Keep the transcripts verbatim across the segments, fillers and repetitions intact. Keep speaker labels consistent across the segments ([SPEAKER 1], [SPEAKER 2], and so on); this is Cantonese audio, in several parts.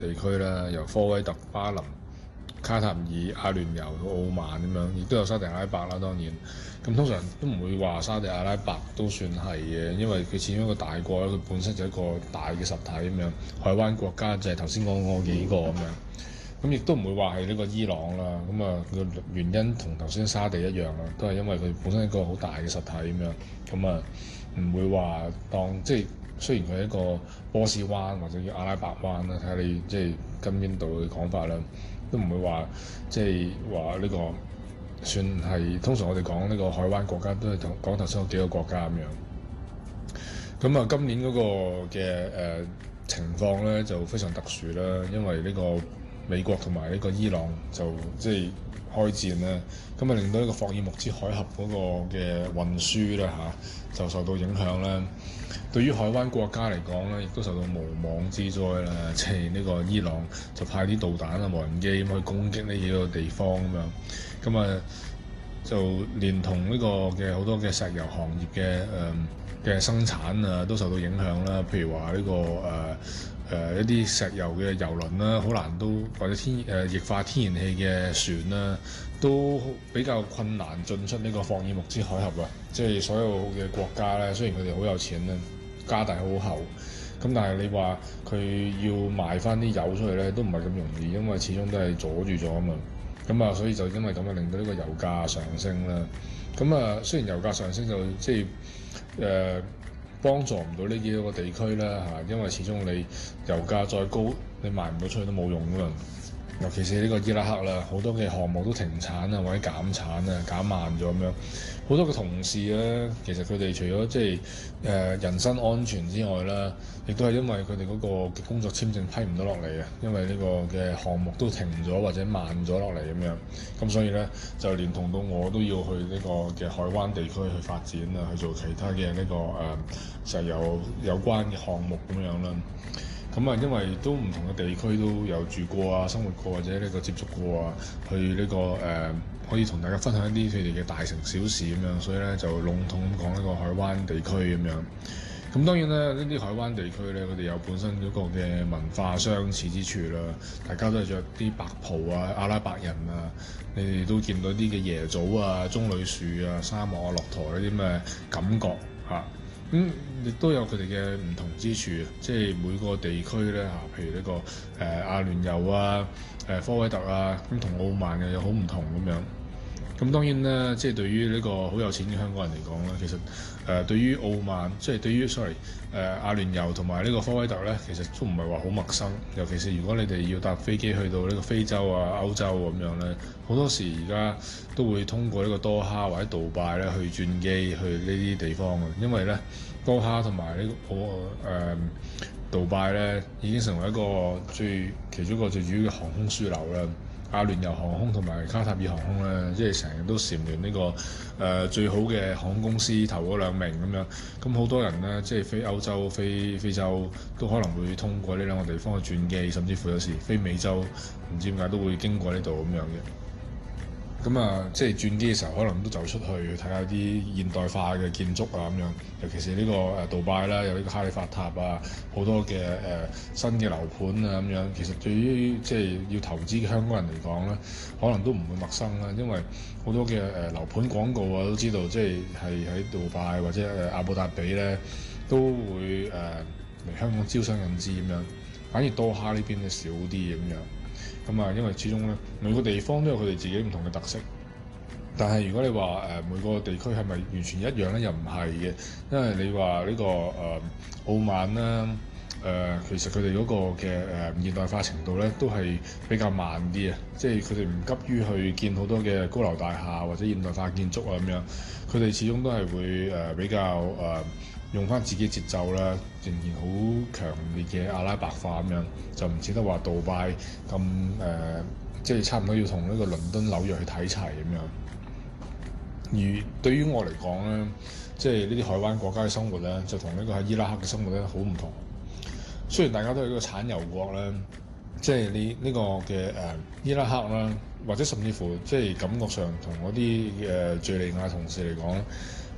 [SPEAKER 1] 地區啦，由科威特、巴林、卡塔爾、阿聯酋到奧曼咁樣，亦都有沙特阿拉伯啦。當然，咁通常都唔會話沙特阿拉伯都算係嘅，因為佢始終一個大國啦，佢本身就係一個大嘅實體咁樣。海灣國家就係頭先講嗰幾個咁樣，咁亦都唔會話係呢個伊朗啦。咁啊，個原因同頭先沙地一樣啦，都係因為佢本身一個好大嘅實體咁樣。咁啊，唔會話當即係雖然佢係一個波斯灣或者叫阿拉伯灣啦，睇下你即係跟邊度嘅講法啦。都唔會話即係話呢個算係通常我哋講呢個海灣國家都係同講頭先嗰幾個國家咁樣。咁啊，今年嗰個嘅誒、呃、情況咧就非常特殊啦，因為呢個美國同埋呢個伊朗就即係開戰啦，咁啊令到呢個霍爾木茲海峽嗰個嘅運輸咧嚇就受到影響啦。對於海灣國家嚟講咧，亦都受到無妄之災啦。即係呢個伊朗就派啲導彈啊、無人機咁去攻擊呢幾個地方咁樣，咁啊就連同呢個嘅好多嘅石油行業嘅誒嘅生產啊都受到影響啦。譬如話呢、這個誒誒、呃呃、一啲石油嘅油輪啦，好難都或者天誒、呃、液化天然氣嘅船啦，都比較困難進出呢個霍爾木茲海峽啊。即係所有嘅國家咧，雖然佢哋好有錢咧，家底好厚，咁但係你話佢要賣翻啲油出去咧，都唔係咁容易，因為始終都係阻住咗啊嘛。咁啊，所以就因為咁啊，令到呢個油價上升啦。咁啊，雖然油價上升就即係誒、呃、幫助唔到呢幾個地區啦嚇，因為始終你油價再高，你賣唔到出去都冇用噶嘛。尤其是呢個伊拉克啦，好多嘅項目都停產啊，或者減產啊，減慢咗咁樣。好多嘅同事咧，其實佢哋除咗即係誒人身安全之外啦，亦都係因為佢哋嗰個嘅工作簽證批唔到落嚟啊，因為呢個嘅項目都停咗或者慢咗落嚟咁樣。咁所以咧就連同到我都要去呢個嘅海灣地區去發展啊，去做其他嘅呢、這個誒、呃、石油有關嘅項目咁樣啦。咁啊，因為都唔同嘅地區都有住過啊、生活過或者呢個接觸過啊，去呢、這個誒、呃、可以同大家分享一啲佢哋嘅大城小事咁樣，所以咧就籠統咁講呢個海灣地區咁樣。咁當然咧，呢啲海灣地區咧，佢哋有本身嗰個嘅文化相似之處啦，大家都係着啲白袍啊、阿拉伯人啊，你哋都見到啲嘅椰棗啊、棕櫚樹啊、沙漠啊、駱駝呢啲咩感覺嚇。咁亦、嗯、都有佢哋嘅唔同之處啊！即係每個地區咧嚇，譬如呢、這個誒、呃、阿聯酋啊、誒、呃、科威特啊，咁同奧曼嘅又好唔同咁樣。咁當然啦，即係對於呢個好有錢嘅香港人嚟講咧，其實誒、呃、對於奧曼，即係對於 sorry 誒、呃、阿聯酋同埋呢個科威特咧，其實都唔係話好陌生。尤其是如果你哋要搭飛機去到呢個非洲啊、歐洲咁樣咧，好多時而家都會通過呢個多哈或者杜拜咧去轉機去呢啲地方嘅，因為咧多哈同埋呢個誒、呃、杜拜咧已經成為一個最其中一個最主要嘅航空樞紐啦。阿聯酋航空同埋卡塔爾航空咧，即係成日都蟬聯呢個誒、呃、最好嘅航空公司頭嗰兩名咁樣。咁好多人咧，即係飛歐洲、飛非洲都可能會通過呢兩個地方去轉機，甚至乎有時飛美洲，唔知點解都會經過呢度咁樣嘅。咁啊，即係轉機嘅時候，可能都走出去睇下啲現代化嘅建築啊咁樣。尤其是呢、這個誒、呃、杜拜啦，有呢個哈利法塔啊，好多嘅誒、呃、新嘅樓盤啊咁樣。其實對於即係要投資嘅香港人嚟講咧，可能都唔會陌生啦，因為好多嘅誒、呃、樓盤廣告啊都知道，即係係喺杜拜或者誒、呃、阿布達比咧都會誒嚟、呃、香港招商引資咁樣。反而多哈呢邊咧少啲咁樣。咁啊，因為始終咧每個地方都有佢哋自己唔同嘅特色，但係如果你話誒、呃、每個地區係咪完全一樣咧，又唔係嘅，因為你話呢、這個誒、呃、奧曼啦，誒、呃、其實佢哋嗰個嘅誒、呃、現代化程度咧都係比較慢啲啊，即係佢哋唔急於去建好多嘅高樓大廈或者現代化建築啊咁樣，佢哋始終都係會誒、呃、比較誒。呃用翻自己節奏啦，仍然好強烈嘅阿拉伯化咁樣，就唔似得話杜拜咁誒，即係差唔多要同呢個倫敦紐約去睇齊咁樣。而對於我嚟講咧，即係呢啲海灣國家嘅生活咧，就同呢個喺伊拉克嘅生活咧好唔同。雖然大家都係一個產油國咧，即係你呢個嘅誒、呃、伊拉克啦，或者甚至乎即係感覺上同嗰啲誒敍利亞同事嚟講，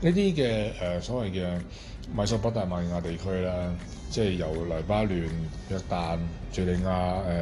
[SPEAKER 1] 呢啲嘅誒所謂嘅米索不達米亞地區啦，即係由黎巴嫩、約旦、敍利亞、誒、